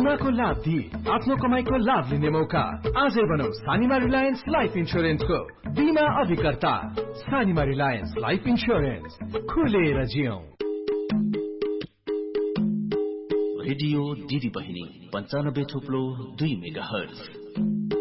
बीमाको लाभ दिई आफ्नो कमाईको लाभ लिने मौका। आजै बनाऊ सानिमा रिलायन्स लाइफ इन्स्योरेन्सको बीमा अभिकर्ता। सानिमा रिलायन्स लाइफ इन्स्योरेन्स, खुलेर जियौं। रेडियो दिदी बहिनी 95.2 मेगाहर्ज।